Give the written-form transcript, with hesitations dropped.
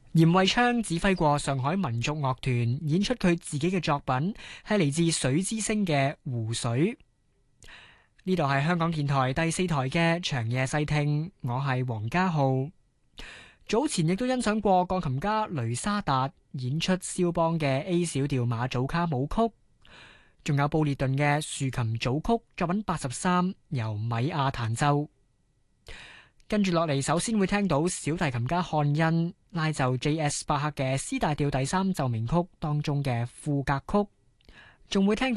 嚴惠昌指揮過上海民族樂團演出佢自己嘅作品，係嚟自水之聲嘅湖水。呢度係香港電台第4台嘅長夜細聽，我係黃家浩。早前亦都欣賞過鋼琴家雷沙達演出肖邦嘅 A 小調馬祖卡舞曲，仲有布列頓嘅豎琴組曲作品83，由米亞彈奏。跟住落嚟，首先會聽到小提琴家漢恩拉奏 J.S. 巴克嘅 C 大調第3奏鳴曲當中嘅賦格曲，仲會聽到